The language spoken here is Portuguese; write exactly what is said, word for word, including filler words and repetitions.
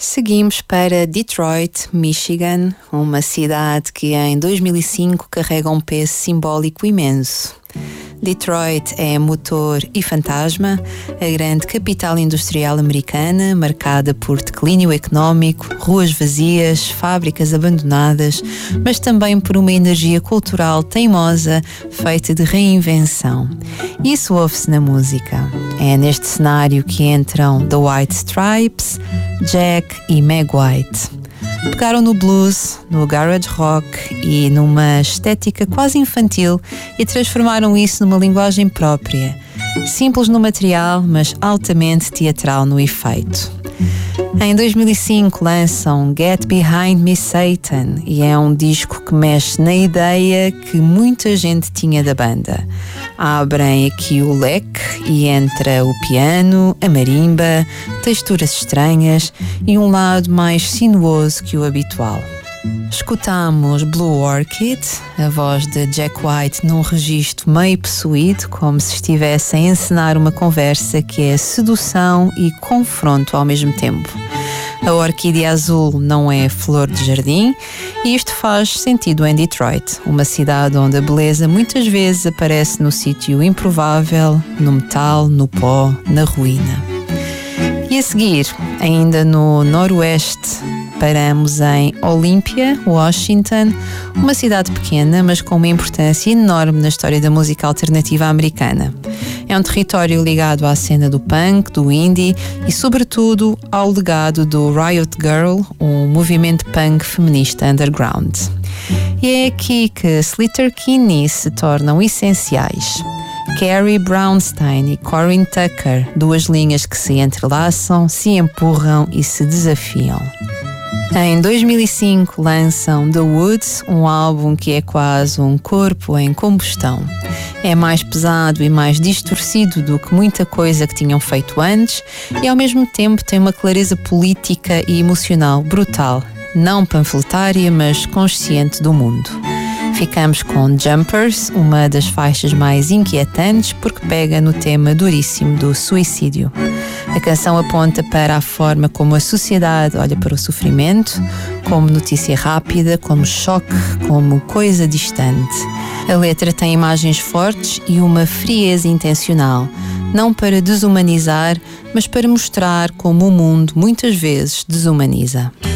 seguimos para Detroit, Michigan, uma cidade que em dois mil e cinco carrega um peso simbólico imenso. Detroit é motor e fantasma, a grande capital industrial americana, marcada por declínio económico, ruas vazias, fábricas abandonadas, mas também por uma energia cultural teimosa, feita de reinvenção. Isso ouve-se na música. É neste cenário que entram The White Stripes, Jack e Meg White. Pegaram no blues, no garage rock e numa estética quase infantil e transformaram isso numa linguagem própria, simples no material, mas altamente teatral no efeito. Em dois mil e cinco lançam Get Behind Me Satan e é um disco que mexe na ideia que muita gente tinha da banda. Abrem aqui o leque e entra o piano, a marimba, texturas estranhas e um lado mais sinuoso que o habitual. Escutamos Blue Orchid, a voz de Jack White num registro meio possuído, como se estivesse a encenar uma conversa que é sedução e confronto ao mesmo tempo. A orquídea azul não é flor de jardim e isto faz sentido em Detroit, uma cidade onde a beleza muitas vezes aparece no sítio improvável, no metal, no pó, na ruína. E a seguir, ainda no noroeste, paramos em Olympia, Washington, uma cidade pequena, mas com uma importância enorme na história da música alternativa americana. É um território ligado à cena do punk, do indie e, sobretudo, ao legado do Riot Girl, um movimento punk feminista underground. E é aqui que Sleater-Kinney se tornam essenciais. Carrie Brownstein e Corinne Tucker, duas linhas que se entrelaçam, se empurram e se desafiam. Em dois mil e cinco lançam The Woods, um álbum que é quase um corpo em combustão. É mais pesado e mais distorcido do que muita coisa que tinham feito antes e ao mesmo tempo tem uma clareza política e emocional brutal, não panfletária, mas consciente do mundo. Ficamos com Jumpers, uma das faixas mais inquietantes porque pega no tema duríssimo do suicídio. A canção aponta para a forma como a sociedade olha para o sofrimento, como notícia rápida, como choque, como coisa distante. A letra tem imagens fortes e uma frieza intencional, não para desumanizar, mas para mostrar como o mundo muitas vezes desumaniza.